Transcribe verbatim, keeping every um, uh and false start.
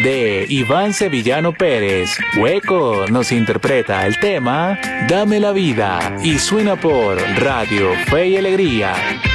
de Iván Sevillano Pérez. Hueco nos interpreta el tema Dame la vida y suena por Radio Fe y Alegría.